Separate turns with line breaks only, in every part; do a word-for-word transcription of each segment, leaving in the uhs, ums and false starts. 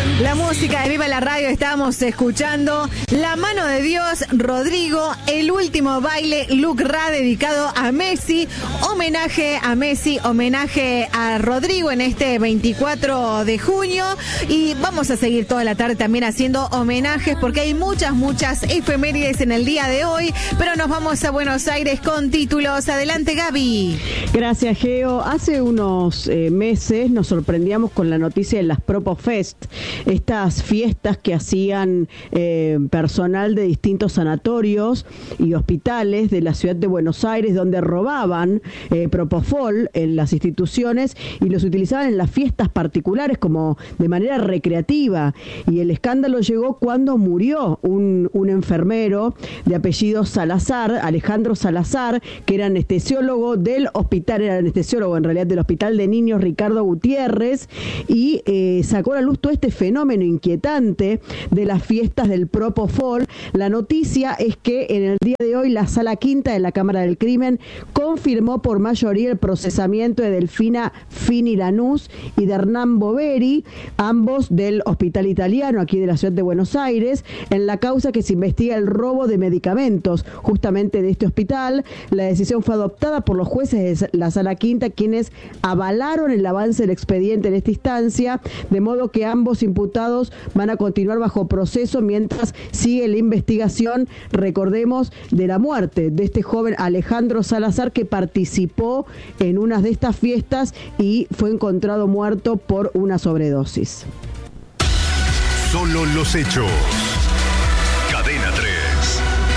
La música de Viva la Radio, estábamos escuchando La Mano de Dios, Rodrigo, El Último Baile, Luke Ra, dedicado a Messi, homenaje a Messi, homenaje a Rodrigo en este veinticuatro de junio, y vamos a seguir toda la tarde también haciendo homenajes porque hay muchas, muchas efemérides en el día de hoy, pero nos vamos a Buenos Aires con títulos. Adelante, Gaby.
Gracias, Geo. Hace unos eh, meses nos sorprendíamos con la noticia de las Propofest, estas fiestas que hacían eh, personal de distintos sanatorios y hospitales de la ciudad de Buenos Aires, donde robaban eh, propofol en las instituciones y los utilizaban en las fiestas particulares como de manera recreativa. Y el escándalo llegó cuando murió un, un enfermero de apellido Salazar, Alejandro Salazar, que era anestesiólogo del hospital, era anestesiólogo en realidad del Hospital de Niños Ricardo Gutiérrez, y eh, sacó a la luz todo este fenómeno inquietante de las fiestas del propofol. La noticia es que en el día de hoy la Sala Quinta de la Cámara del Crimen confirmó por mayoría el procesamiento de Delfina Fini Lanús y de Hernán Boveri, ambos del Hospital Italiano aquí de la ciudad de Buenos Aires, en la causa que se investiga el robo de medicamentos justamente de este hospital. La decisión fue adoptada por los jueces de la Sala Quinta, quienes avalaron el avance del expediente en esta instancia, de modo que ambos imputados van a continuar bajo proceso mientras sigue la investigación, recordemos, de la muerte de este joven Alejandro Salazar, que participó en una de estas fiestas y fue encontrado muerto por una sobredosis.
Solo los hechos. Cadena tres.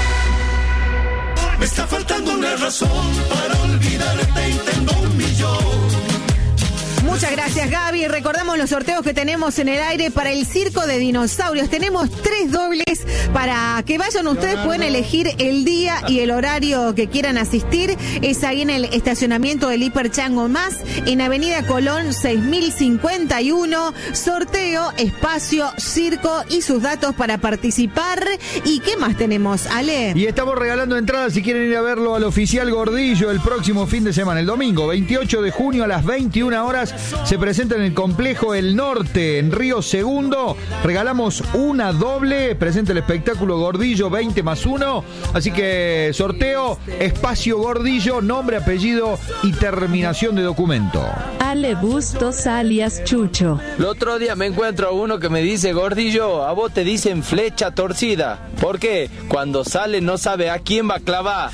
Me está faltando una razón para olvidarte y tengo un millón.
Muchas gracias, Gaby. Recordamos los sorteos que tenemos en el aire para el Circo de Dinosaurios. Tenemos tres dobles para que vayan ustedes. Pueden elegir el día y el horario que quieran asistir. Es ahí en el estacionamiento del Hiper Chango Más, en Avenida Colón seis mil cincuenta y uno. Sorteo, espacio, circo y sus datos para participar. ¿Y qué más tenemos, Ale?
Y estamos regalando entradas si quieren ir a verlo al Oficial Gordillo el próximo fin de semana, el domingo veintiocho de junio a las veintiuna horas. Se presenta en el Complejo El Norte, en Río Segundo. Regalamos una doble, presenta el espectáculo Gordillo veinte más uno. Así que sorteo, espacio Gordillo, nombre, apellido y terminación de documento.
Ale Bustos alias Chucho.
El otro día me encuentro a uno que me dice: Gordillo, a vos te dicen flecha torcida. ¿Por qué? Cuando sale no sabe a quién va a clavar.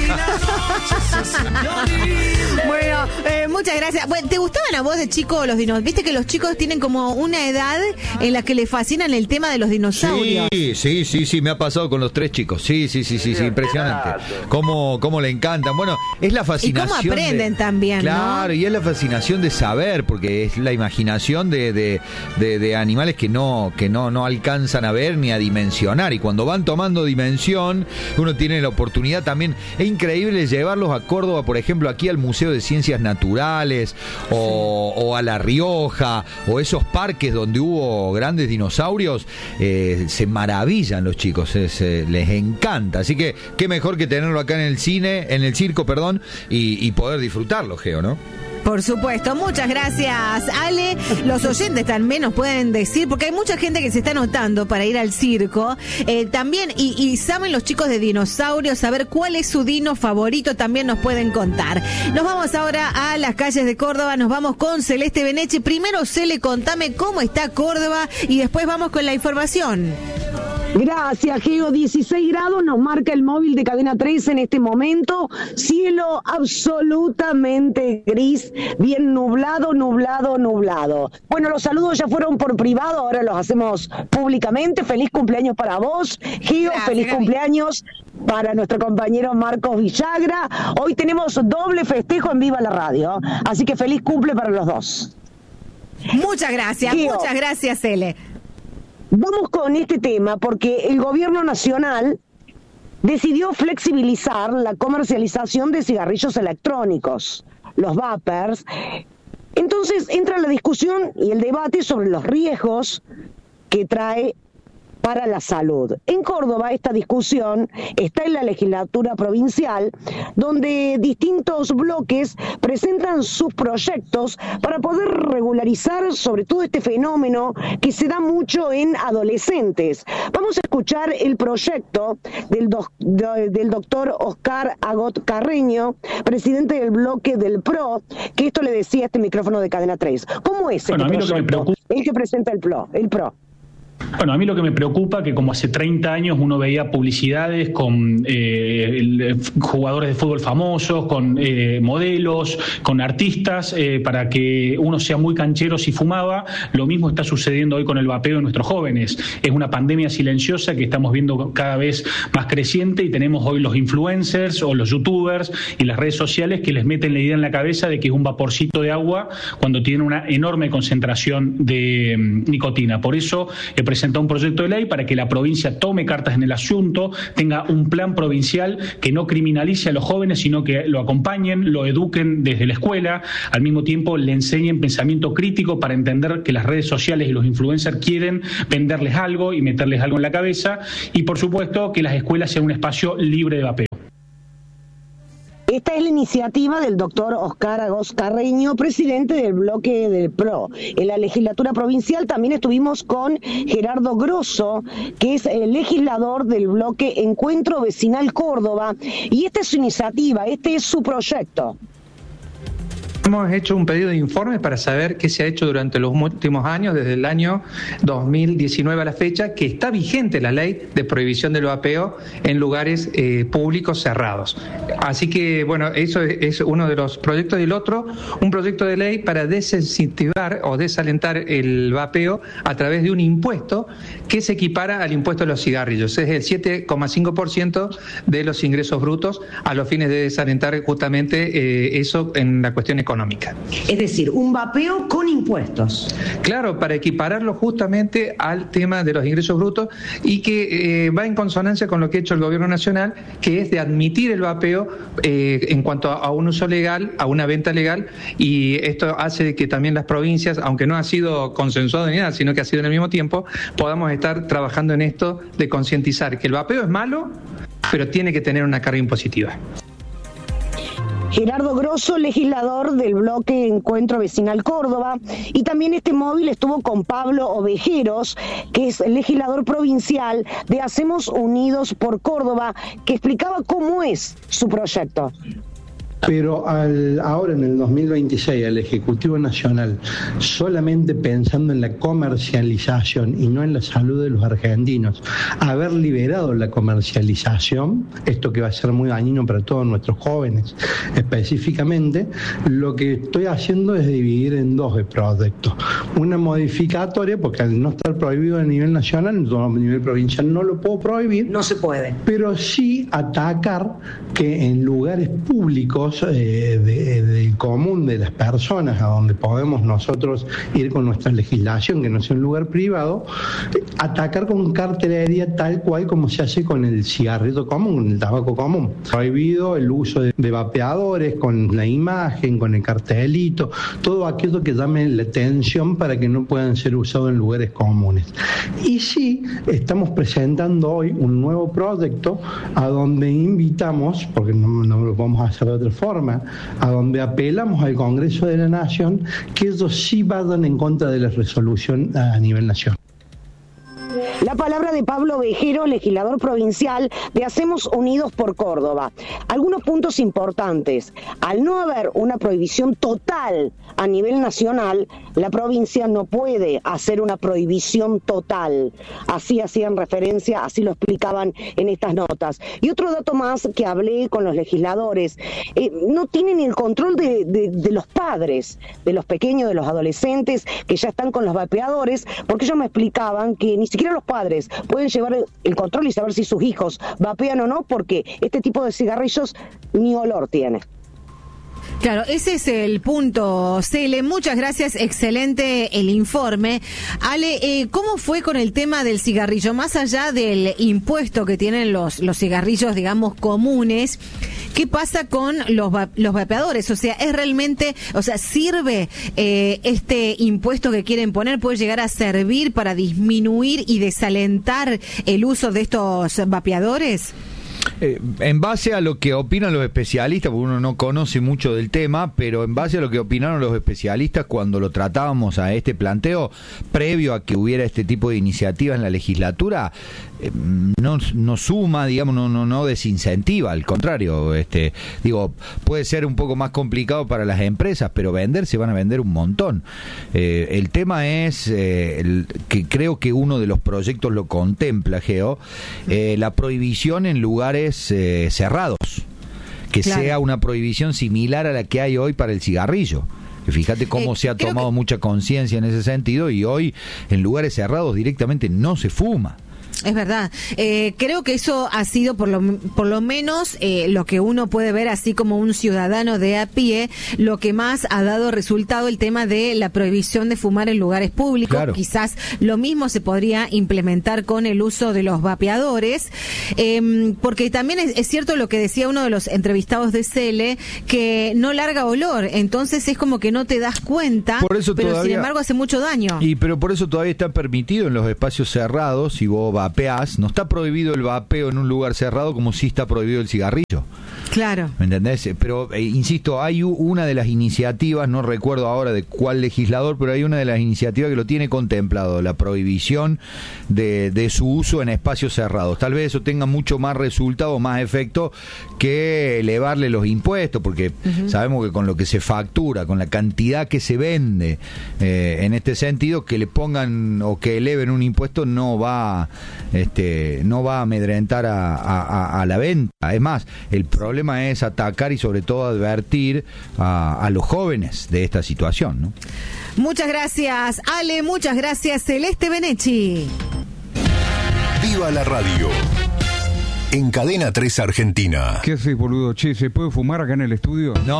Bueno, eh, muchas gracias. Bueno, ¿te gustaban a vos de chico los dinosaurios? Viste que los chicos tienen como una edad en la que les fascinan el tema de los dinosaurios.
Sí, sí, sí, sí, me ha pasado con los tres chicos. Sí, sí, sí, sí, sí, impresionante. Cómo, cómo le encantan. Bueno, es la fascinación.
Y cómo aprenden
de,
también,
claro,
¿no?
Y es la fascinación de saber, porque es la imaginación de, de, de, de animales que no, que no, no alcanzan a ver ni a dimensionar. Y cuando van tomando dimensión, uno tiene la oportunidad también. Es increíble llevarlos a Córdoba, por ejemplo, aquí al Museo de Ciencias Naturales o, sí. o a La Rioja, o esos parques donde hubo grandes dinosaurios. Eh, se maravillan los chicos, es, eh, les encanta. Así que qué mejor que tenerlo acá en el cine, en el circo, perdón, y, y poder disfrutarlo, Geo, ¿no?
Por supuesto, muchas gracias, Ale. Los oyentes también nos pueden decir, porque hay mucha gente que se está anotando para ir al circo. Eh, también, y, y saben los chicos de dinosaurios, saber cuál es su dino favorito, también nos pueden contar. Nos vamos ahora a las calles de Córdoba, nos vamos con Celeste Beneche. Primero, Cele, contame cómo está Córdoba y después vamos con la información.
Gracias, Geo. dieciséis grados nos marca el móvil de Cadena tres en este momento. Cielo absolutamente gris, bien nublado, nublado, nublado. Bueno, los saludos ya fueron por privado, ahora los hacemos públicamente. Feliz cumpleaños para vos, Geo. Gracias, feliz Gaby. Cumpleaños para nuestro compañero Marcos Villagra. Hoy tenemos doble festejo en Viva la Radio, así que feliz cumple para los dos.
Muchas gracias, Geo. Muchas gracias, Cele.
Vamos con este tema porque el gobierno nacional decidió flexibilizar la comercialización de cigarrillos electrónicos, los vapers. Entonces entra la discusión y el debate sobre los riesgos que trae para la salud. En Córdoba esta discusión está en la legislatura provincial, donde distintos bloques presentan sus proyectos para poder regularizar sobre todo este fenómeno que se da mucho en adolescentes. Vamos a escuchar el proyecto del, do, del doctor Oscar Agot Carreño, presidente del bloque del P R O, que esto le decía a este micrófono de Cadena tres. ¿Cómo es
bueno,
este
a mí
proyecto?
Lo que me preocupa...
El que presenta el P R O. El P R O.
Bueno, a mí lo que me preocupa es que como hace treinta años uno veía publicidades con eh, el, jugadores de fútbol famosos, con eh, modelos, con artistas, eh, para que uno sea muy canchero si fumaba. Lo mismo está sucediendo hoy con el vapeo de nuestros jóvenes. Es una pandemia silenciosa que estamos viendo cada vez más creciente y tenemos hoy los influencers o los youtubers y las redes sociales que les meten la idea en la cabeza de que es un vaporcito de agua cuando tiene una enorme concentración de um, nicotina. Por eso he presentado un proyecto de ley para que la provincia tome cartas en el asunto, tenga un plan provincial que no criminalice a los jóvenes, sino que lo acompañen, lo eduquen desde la escuela, al mismo tiempo le enseñen pensamiento crítico para entender que las redes sociales y los influencers quieren venderles algo y meterles algo en la cabeza, y por supuesto que las escuelas sean un espacio libre de vapeo.
Esta es la iniciativa del doctor Oscar Agos Carreño, presidente del bloque del P R O. En la legislatura provincial también estuvimos con Gerardo Grosso, que es el legislador del bloque Encuentro Vecinal Córdoba, y esta es su iniciativa, este es su proyecto.
Hemos hecho un pedido de informe para saber qué se ha hecho durante los últimos años, desde el año dos mil diecinueve a la fecha, que está vigente la ley de prohibición del vapeo en lugares eh, públicos cerrados. Así que, bueno, eso es, es uno de los proyectos. Y el otro, un proyecto de ley para desincentivar o desalentar el vapeo a través de un impuesto que se equipara al impuesto de los cigarrillos. Es el siete coma cinco por ciento de los ingresos brutos a los fines de desalentar justamente eh, eso en la cuestión económica.
Es decir, un vapeo con impuestos.
Claro, para equipararlo justamente al tema de los ingresos brutos y que eh, va en consonancia con lo que ha hecho el Gobierno Nacional, que es de admitir el vapeo eh, en cuanto a, a un uso legal, a una venta legal, y esto hace que también las provincias, aunque no ha sido consensuado ni nada, sino que ha sido en el mismo tiempo, podamos estar trabajando en esto de concientizar que el vapeo es malo, pero tiene que tener una carga impositiva.
Gerardo Grosso, legislador del bloque Encuentro Vecinal Córdoba, y también este móvil estuvo con Pablo Ovejeros, que es legislador provincial de Hacemos Unidos por Córdoba, que explicaba cómo es su proyecto.
Pero al, ahora en el dos mil veintiséis el Ejecutivo Nacional, solamente pensando en la comercialización y no en la salud de los argentinos, haber liberado la comercialización, esto que va a ser muy dañino para todos nuestros jóvenes específicamente, lo que estoy haciendo es dividir en dos proyectos. Una modificatoria, porque al no estar prohibido a nivel nacional, a nivel provincial no lo puedo prohibir.
No se puede.
Pero sí atacar que en lugares públicos Eh, de, del común de las personas, a donde podemos nosotros ir con nuestra legislación, que no sea un lugar privado, eh, atacar con cartelería tal cual como se hace con el cigarrito común, con el tabaco común. Prohibido el uso de, de vapeadores, con la imagen, con el cartelito, todo aquello que llame la atención para que no puedan ser usados en lugares comunes. Y sí, estamos presentando hoy un nuevo proyecto a donde invitamos, porque no, no lo vamos a hacer de otra forma, a donde apelamos al Congreso de la Nación que ellos sí vayan en contra de la resolución a nivel nacional.
La palabra de Pablo Ovejero, legislador provincial de Hacemos Unidos por Córdoba. Algunos puntos importantes. Al no haber una prohibición total a nivel nacional, la provincia no puede hacer una prohibición total. Así hacían referencia, así lo explicaban en estas notas. Y otro dato más que hablé con los legisladores, eh, no tienen el control de, de, de los padres, de los pequeños, de los adolescentes que ya están con los vapeadores, porque ellos me explicaban que ni siquiera los padres pueden llevar el control y saber si sus hijos vapean o no, porque este tipo de cigarrillos ni olor tiene.
Claro, ese es el punto, Cele. Muchas gracias, excelente el informe. Ale, eh, ¿cómo fue con el tema del cigarrillo? Más allá del impuesto que tienen los, los cigarrillos, digamos, comunes, ¿Qué pasa con los va- los vapeadores? O sea, ¿es realmente, o sea, sirve eh, este impuesto que quieren poner, puede llegar a servir para disminuir y desalentar el uso de estos vapeadores?
Eh, en base a lo que opinan los especialistas, porque uno no conoce mucho del tema, pero en base a lo que opinaron los especialistas cuando lo tratábamos a este planteo, previo a que hubiera este tipo de iniciativas en la legislatura, eh, no, no suma, digamos, no, no, no desincentiva, al contrario, este, digo, puede ser un poco más complicado para las empresas, pero vender se van a vender un montón. Eh, el tema es, eh, el, que creo que uno de los proyectos lo contempla, Geo, eh, la prohibición en lugares Eh, cerrados, que claro. sea una prohibición similar a la que hay hoy para el cigarrillo. Fíjate cómo eh, se ha tomado que... mucha conciencia en ese sentido, y hoy en lugares cerrados directamente no se fuma.
Es verdad. Eh, creo que eso ha sido por lo, por lo menos eh, lo que uno puede ver así como un ciudadano de a pie, lo que más ha dado resultado el tema de la prohibición de fumar en lugares públicos. Claro. Quizás lo mismo se podría implementar con el uso de los vapeadores, eh, porque también es, es cierto lo que decía uno de los entrevistados de Cele, que no larga olor, entonces es como que no te das cuenta,
por eso
pero
todavía,
sin embargo hace mucho daño.
Y pero por eso todavía está permitido en los espacios cerrados, si vos vapeás, no está prohibido el vapeo en un lugar cerrado como sí está prohibido el cigarrillo.
Claro.
¿Me entendés? Pero, eh, insisto, hay una de las iniciativas, no recuerdo ahora de cuál legislador, pero hay una de las iniciativas que lo tiene contemplado, la prohibición de, de su uso en espacios cerrados. Tal vez eso tenga mucho más resultado, más efecto que elevarle los impuestos, porque uh-huh. sabemos que con lo que se factura, con la cantidad que se vende, eh, en este sentido, que le pongan o que eleven un impuesto no va, este, no va a amedrentar a, a, a la venta. Es más, el problema es atacar y sobre todo advertir a, a los jóvenes de esta situación, ¿no?
Muchas gracias, Ale, muchas gracias, Celeste Benechi.
Viva la radio. En Cadena tres Argentina.
¿Qué haces, boludo? Che, ¿se puede fumar acá en el estudio?
No.